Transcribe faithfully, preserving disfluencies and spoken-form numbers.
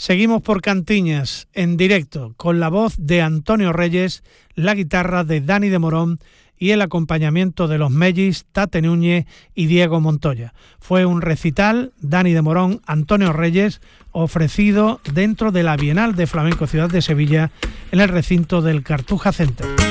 Seguimos por Cantiñas, en directo, con la voz de Antonio Reyes, la guitarra de Dani de Morón y el acompañamiento de los Mellis, Tate Núñez y Diego Montoya. Fue un recital, Dani de Morón, Antonio Reyes, ofrecido dentro de la Bienal de Flamenco Ciudad de Sevilla, en el recinto del Cartuja Center.